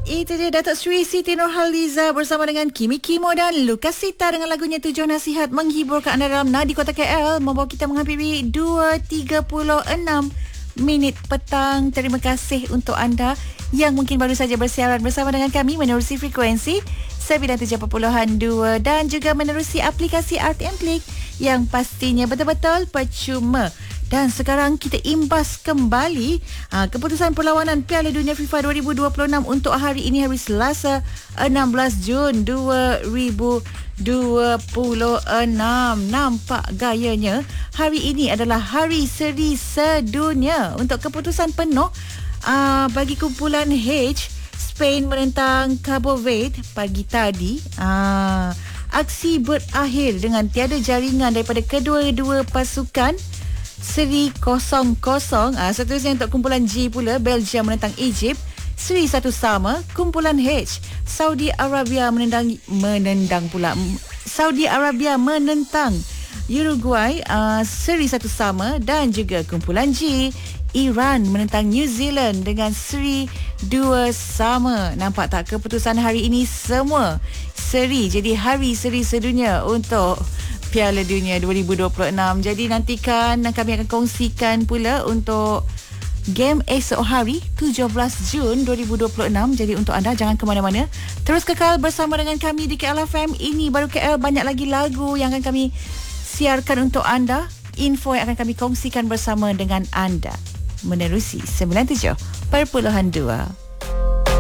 Itu dia Datuk Sri Siti Nurhaliza bersama dengan Kimi Kimo dan Lukas Sita dengan lagunya Tujuh Nasihat menghiburkan anda dalam Nadi Kota KL, membawa kita menghampiri 2.36 minit petang. Terima kasih untuk anda yang mungkin baru saja bersiaran bersama dengan kami menerusi frekuensi 97.2 dan juga menerusi aplikasi RTM Klik yang pastinya betul-betul percuma. Dan sekarang kita imbas kembali keputusan perlawanan Piala Dunia FIFA 2026 untuk hari ini, hari Selasa 16 Jun 2026. Nampak gayanya hari ini adalah hari seri sedunia untuk keputusan penuh bagi kumpulan H. Spain menentang Cabo Verde pagi tadi. Aksi berakhir dengan tiada jaringan daripada kedua-dua pasukan. Seri 0-0. Seterusnya untuk kumpulan G pula, Belgium menentang Egypt, seri 1 sama. Kumpulan H, Saudi Arabia Saudi Arabia menentang Uruguay, seri 1 sama. Dan juga kumpulan G, Iran menentang New Zealand dengan seri 2 sama. Nampak tak, keputusan hari ini semua seri. Jadi hari seri sedunia untuk Piala Dunia 2026. Jadi nantikan, kami akan kongsikan pula untuk game esok hari 17 Jun 2026. Jadi untuk anda jangan ke mana-mana, terus kekal bersama dengan kami di KL FM. Ini baru KL, banyak lagi lagu yang akan kami siarkan untuk anda, info yang akan kami kongsikan bersama dengan anda menerusi 97.2.